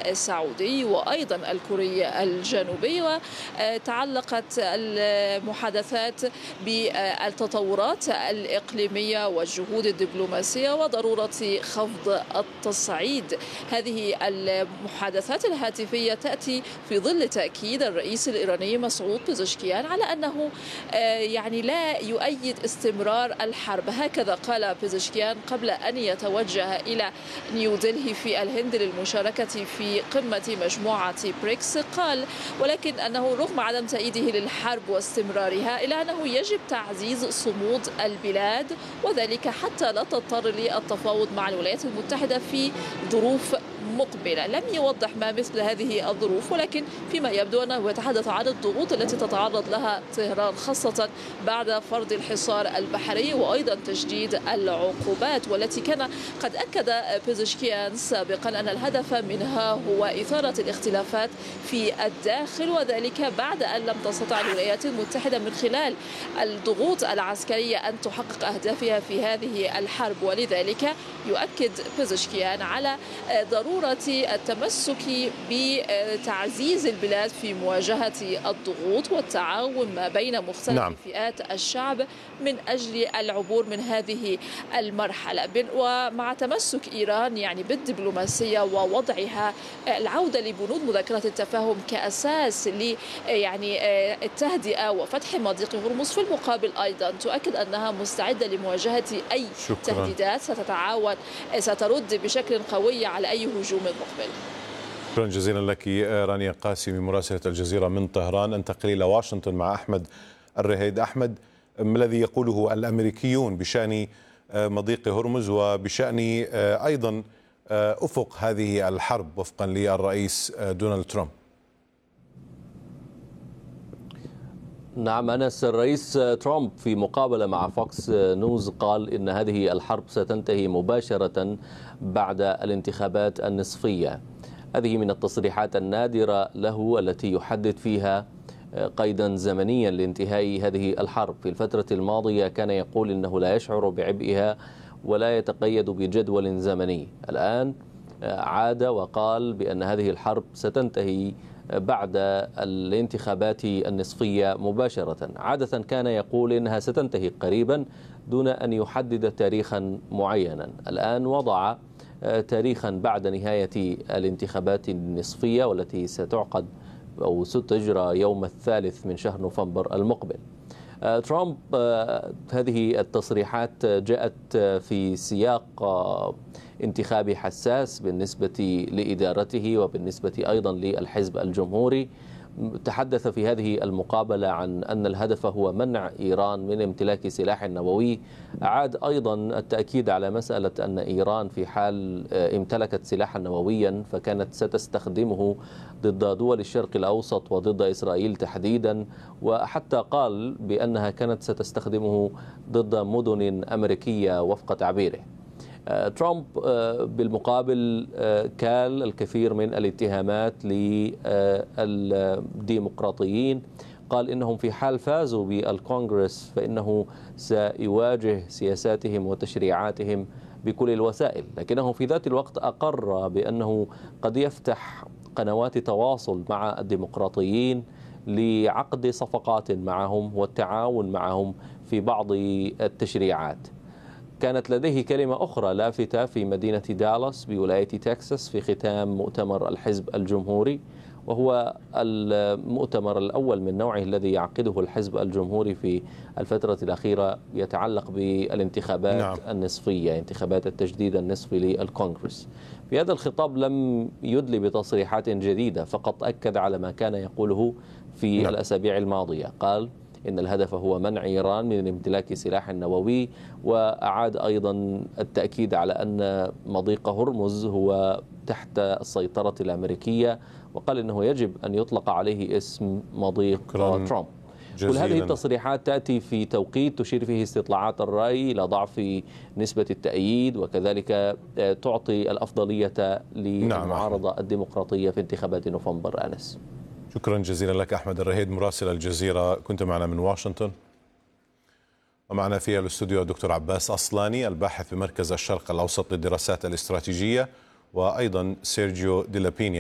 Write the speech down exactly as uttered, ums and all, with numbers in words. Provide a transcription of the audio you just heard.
السعودي وأيضا الكوري الجنوبي. وتعلقت المحادثات بالتطورات الإقليمية والجهود الدبلوماسية وضرورة خفض التصعيد. هذه المحادثات الهاتفية تأتي في ظل تأكيد الرئيس الإيراني مسعود بيزشكيان على أنه يعني لا يؤيد استمرار الحرب. هكذا قال بيزشكيان قبل أن يتوجه إلى نيودلهي في الهند للمشاركة في قمة مجموعة بريكس. قال ولكن أنه رغم عدم تأييده للحرب واستمرارها إلا أنه يجب تعزيز صمود البلاد، وذلك حتى لا تضطر للتفاوض مع الولايات المتحدة في ظروف مقبلة. لم يوضح ما مثل هذه الظروف، ولكن فيما يبدو أنه يتحدث عن الضغوط التي تتعرض لها طهران خاصة بعد فرض الحصار البحري وأيضا تجديد العقوبات، والتي كان قد أكد بيزشكيان سابقا أن الهدف منها هو إثارة الاختلافات في الداخل، وذلك بعد أن لم تستطع الولايات المتحدة من خلال الضغوط العسكرية أن تحقق أهدافها في هذه الحرب. ولذلك يؤكد بيزشكيان على ضرورة التمسك بتعزيز البلاد في مواجهة الضغوط والتعاون ما بين مختلف نعم. فئات الشعب من أجل العبور من هذه المرحلة، ومع تمسك إيران يعني بالدبلوماسية ووضعها العودة لبنود مذكرة التفاهم كأساس ل يعني التهدئة وفتح مضيق هرمز. في المقابل أيضا تؤكد أنها مستعدة لمواجهة أي شكرا. تهديدات ستتعاون سترد بشكل قوي على أي هجوم مقبل. شكرا جزيلا لك رانيا قاسمي مراسلة الجزيرة من طهران. انتقل إلى واشنطن مع أحمد الرهيد. أحمد، ما الذي يقوله الأمريكيون بشأن مضيق هرمز وبشأن أيضا أفق هذه الحرب وفقا للرئيس دونالد ترامب؟ نعم أنس، الرئيس ترامب في مقابلة مع فوكس نيوز قال إن هذه الحرب ستنتهي مباشرة بعد الانتخابات النصفية. هذه من التصريحات النادرة له التي يحدد فيها قيدا زمنيا لانتهاء هذه الحرب. في الفترة الماضية كان يقول إنه لا يشعر بعبئها ولا يتقيد بجدول زمني. الآن عاد وقال بأن هذه الحرب ستنتهي بعد الانتخابات النصفية مباشرة. عادة كان يقول إنها ستنتهي قريبا دون أن يحدد تاريخا معينا. الآن وضع تاريخا بعد نهاية الانتخابات النصفية والتي ستعقد أو ستجرى يوم الثالث من شهر نوفمبر المقبل. ترامب هذه التصريحات جاءت في سياق انتخابي حساس بالنسبة لإدارته وبالنسبة أيضا للحزب الجمهوري. تحدث في هذه المقابلة عن أن الهدف هو منع إيران من امتلاك سلاح نووي. أعاد أيضا التأكيد على مسألة أن إيران في حال امتلكت سلاحا نوويا فكانت ستستخدمه ضد دول الشرق الأوسط وضد إسرائيل تحديدا، وحتى قال بأنها كانت ستستخدمه ضد مدن أمريكية وفق تعبيره. ترامب بالمقابل كال الكثير من الاتهامات للديمقراطيين. قال إنهم في حال فازوا بالكونغرس فإنه سيواجه سياساتهم وتشريعاتهم بكل الوسائل، لكنه في ذات الوقت أقر بأنه قد يفتح قنوات تواصل مع الديمقراطيين لعقد صفقات معهم والتعاون معهم في بعض التشريعات. كانت لديه كلمة أخرى لافتة في مدينة دالاس بولاية تكساس في ختام مؤتمر الحزب الجمهوري، وهو المؤتمر الأول من نوعه الذي يعقده الحزب الجمهوري في الفترة الأخيرة يتعلق بالانتخابات نعم. النصفية، انتخابات التجديد النصفي للكونغرس. في هذا الخطاب لم يدلي بتصريحات جديدة، فقط أكد على ما كان يقوله في نعم. الأسابيع الماضية. قال إن الهدف هو منع إيران من امتلاك سلاح نووي، وأعاد أيضا التأكيد على أن مضيق هرمز هو تحت السيطرة الأمريكية، وقال إنه يجب أن يطلق عليه اسم مضيق ترامب. كل هذه التصريحات تأتي في توقيت تشير فيه استطلاعات الرأي إلى ضعف نسبة التأييد، وكذلك تعطي الأفضلية للمعارضة نعم. الديمقراطية في انتخابات نوفمبر. أنس، شكرا جزيلا لك أحمد الرهيد مراسل الجزيرة، كنت معنا من واشنطن. ومعنا في الاستوديو الدكتور عباس أصلاني الباحث بمركز الشرق الأوسط للدراسات الاستراتيجية، وأيضا سيرجيو ديلابينيا